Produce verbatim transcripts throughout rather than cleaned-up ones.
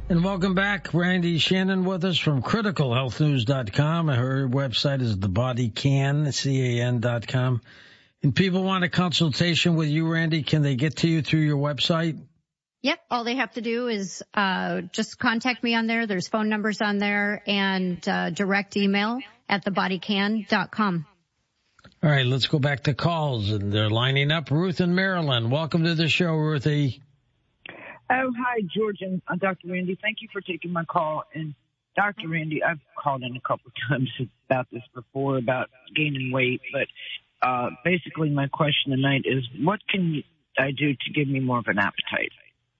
And welcome back. Randy Shannon with us from critical health news dot com. Her website is the body can, C A N dot com. And people want a consultation with you, Randy, can they get to you through your website? Yep. All they have to do is uh just contact me on there. There's phone numbers on there and uh direct email at the body can dot com. All right, let's go back to calls. And they're lining up. Ruth in Maryland. Welcome to the show, Ruthie. Oh, hi, George and uh, Doctor Randy. Thank you for taking my call. And Doctor Randy, I've called in a couple of times about this before, about gaining weight. But uh basically my question tonight is, what can I do to give me more of an appetite?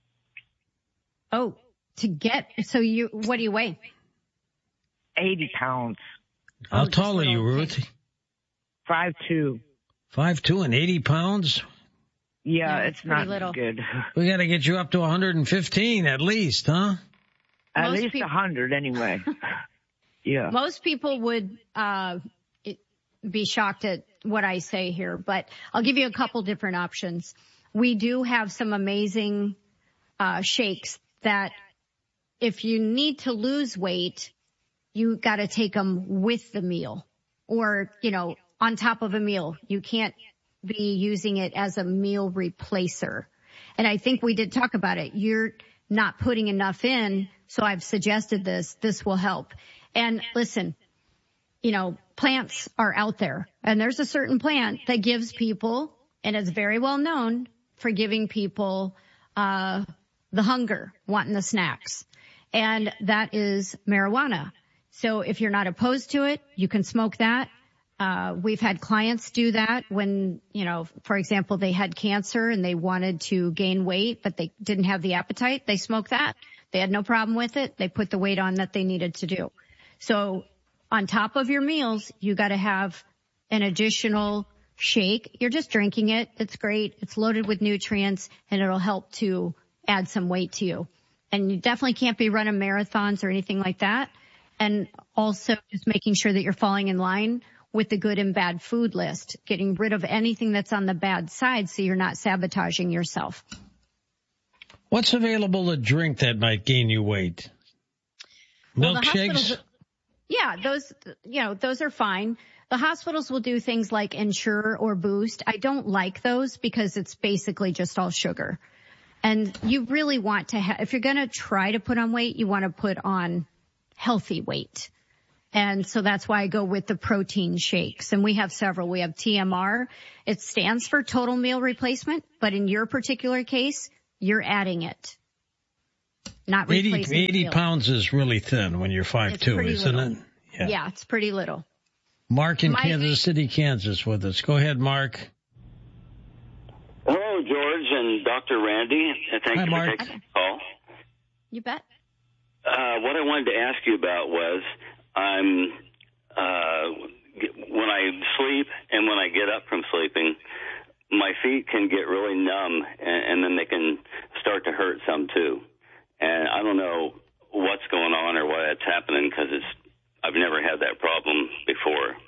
Oh, to get, so you, what do you weigh? eighty pounds. How Oh, tall are just you, little Ruth? thing. five two. Five two and eighty pounds? Yeah, Yeah, it's it's pretty not little. good. We got to get you up to one hundred fifteen at least, huh? At Most least peop- a hundred anyway. Yeah. Most people would uh it, be shocked at what I say here, but I'll give you a couple different options. We do have some amazing uh shakes that if you need to lose weight, you got to take them with the meal or, you know, on top of a meal. You can't be using it as a meal replacer. And I think we did talk about it. You're not putting enough in, so I've suggested this. This will help. And listen, you know, plants are out there, and there's a certain plant that gives people, and it's very well known for giving people uh the hunger, wanting the snacks. And that is marijuana. So if you're not opposed to it, you can smoke that. Uh, we've had clients do that when, you know, for example, they had cancer and they wanted to gain weight, but they didn't have the appetite. They smoked that. They had no problem with it. They put the weight on that they needed to do. So on top of your meals, you got to have an additional shake. You're just drinking it. It's great. It's loaded with nutrients and it'll help to add some weight to you. And you definitely can't be running marathons or anything like that. And also just making sure that you're falling in line with the good and bad food list, getting rid of anything that's on the bad side so you're not sabotaging yourself. What's available to drink that might gain you weight? Well, the Milkshakes? hospitals- Yeah, those, you know, those are fine. The hospitals will do things like Ensure or Boost. I don't like those because it's basically just all sugar. And you really want to have, if you're going to try to put on weight, you want to put on healthy weight. And so that's why I go with the protein shakes. And we have several. We have T M R. It stands for total meal replacement, but in your particular case, you're adding it. Not eighty, replacing eighty meal. pounds is really thin when you're five It's two, pretty isn't little. it? Yeah. Yeah, it's pretty little. Mark in My- Kansas City, Kansas with us. Go ahead, Mark. Hello, George and Doctor Randy. Thank Hi, you Mark. for taking the call. You bet. Uh, what I wanted to ask you about was, I'm uh, when I sleep and when I get up from sleeping, my feet can get really numb, and, and then they can start to hurt some too. And I don't know what's going on or why that's happening because it's I've never had that problem before.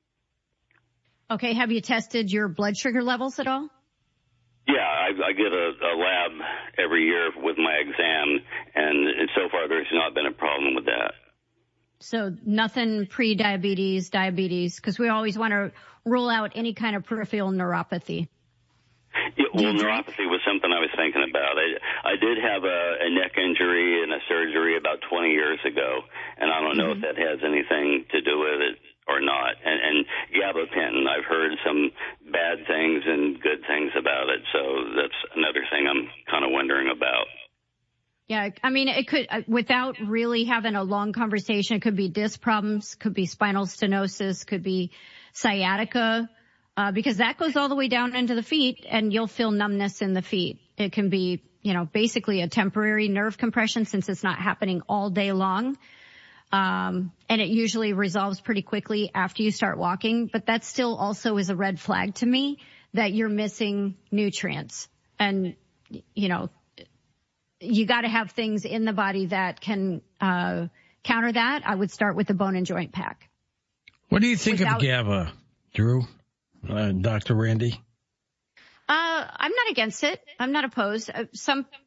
Okay, have you tested your blood sugar levels at all? Yeah, I, I get a, a lab every year with my exam, and, and so far there's not been a problem with that. So nothing pre-diabetes, diabetes, because we always want to rule out any kind of peripheral neuropathy. Yeah, well, you drink? neuropathy was something I was thinking about. I, I did have a, a neck injury and a surgery about twenty years ago, and I don't know Mm-hmm. if that has anything to do with it or not. And, and gabapentin, I've heard some bad things and good things about it, so that's another thing I'm kind of wondering about. Yeah, I mean, it could, uh, without really having a long conversation, it could be disc problems, could be spinal stenosis, could be sciatica, uh, because that goes all the way down into the feet and you'll feel numbness in the feet. It can be, you know, basically a temporary nerve compression since it's not happening all day long. Um, and it usually resolves pretty quickly after you start walking, but that still also is a red flag to me that you're missing nutrients. And, you know, you got to have things in the body that can uh counter that. I would start with the bone and joint pack. What do you think Without- of GABA, Drew? Uh, Doctor Randy? Uh I'm not against it. I'm not opposed. Uh, some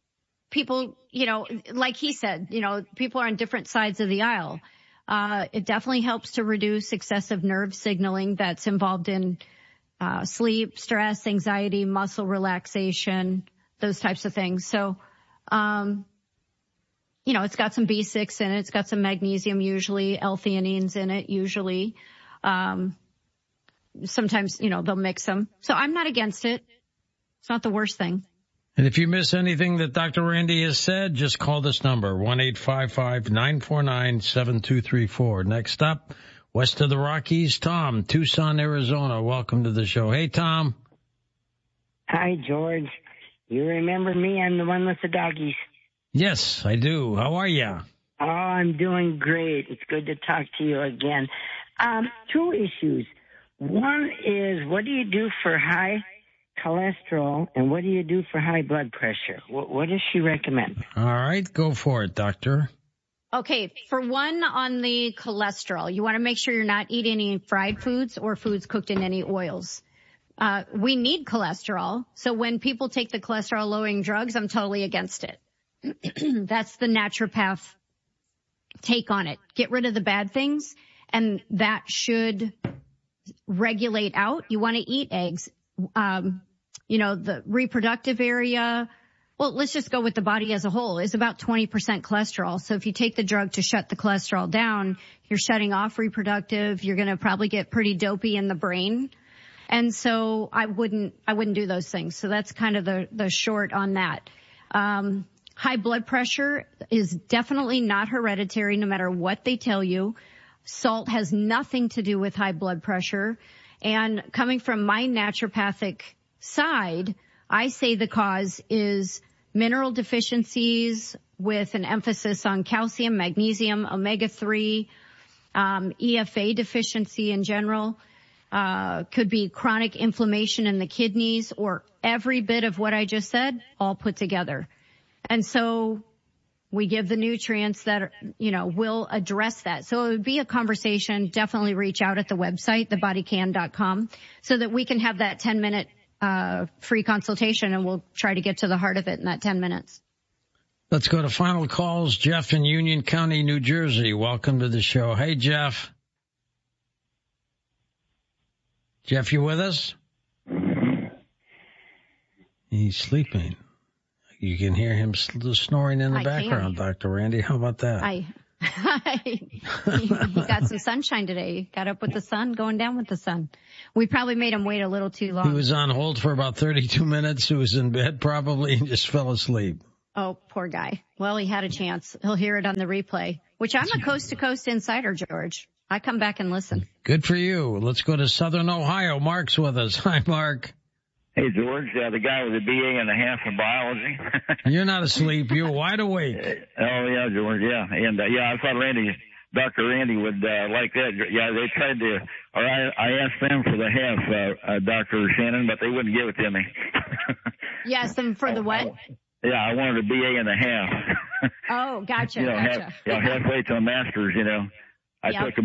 people, you know, like he said, you know, people are on different sides of the aisle. Uh, it definitely helps to reduce excessive nerve signaling that's involved in uh, sleep, stress, anxiety, muscle relaxation, those types of things. So, um, you know, it's got some B six in it. It's got some magnesium usually, L-theanines in it usually. Um, sometimes, you know, they'll mix them. So I'm not against it. It's not the worst thing. And if you miss anything that Doctor Randy has said, just call this number, one eight five five, nine four nine, seven two three four. Next up, west of the Rockies, Tom, Tucson, Arizona. Welcome to the show. Hey, Tom. Hi, George. You remember me? I'm the one with the doggies. Yes, I do. How are you? Oh, I'm doing great. It's good to talk to you again. Um, two issues. One is, what do you do for high cholesterol, and what do you do for high blood pressure? What, what does she recommend? All right, go for it, doctor. Okay, for one, on the cholesterol, you want to make sure you're not eating any fried foods or foods cooked in any oils. Uh, we need cholesterol, so when people take the cholesterol-lowering drugs, I'm totally against it. That's the naturopath take on it. Get rid of the bad things, and that should regulate out. You want to eat eggs. Um, you know, the reproductive area, well, let's just go with the body as a whole, is about twenty percent cholesterol. So if you take the drug to shut the cholesterol down, you're shutting off reproductive. You're going to probably get pretty dopey in the brain. And so I wouldn't, I wouldn't do those things. So that's kind of the, the short on that. Um, high blood pressure is definitely not hereditary, no matter what they tell you. Salt has nothing to do with high blood pressure. And coming from my naturopathic side, I say the cause is mineral deficiencies with an emphasis on calcium, magnesium, omega three, um, E F A deficiency in general. Uh, could be chronic inflammation in the kidneys, or every bit of what I just said all put together. And so we give the nutrients that, you know, will address that. So it would be a conversation. Definitely reach out at the website, the body can dot com, so that we can have that ten minute uh free consultation, and we'll try to get to the heart of it in that ten minutes. Let's go to final calls. Jeff in Union County, New Jersey. Welcome to the show. Hey, Jeff. Jeff, you with us? He's sleeping. You can hear him snoring in the I background, can. Doctor Randy. How about that? I, he, he got some sunshine today. Got up with the sun, going down with the sun. We probably made him wait a little too long. He was on hold for about thirty-two minutes. He was in bed probably and just fell asleep. Oh, poor guy. Well, he had a chance. He'll hear it on the replay, which I'm a coast to coast insider, George. I come back and listen. Good for you. Let's go to Southern Ohio. Mark's with us. Hi, Mark. Hey, George, uh, the guy with a B A and a half in biology. You're not asleep. You're wide awake. Oh, yeah, George, yeah. And, uh, yeah, I thought Randy, Doctor Randy would uh, like that. Yeah, they tried to, or I, I asked them for the half, uh, uh, Doctor Shannon, but they wouldn't give it to me. Yes, and for the what? Yeah, I wanted a B A and a half. Oh, gotcha, you know, gotcha. Half, yeah, halfway to a master's, you know. I yep. took a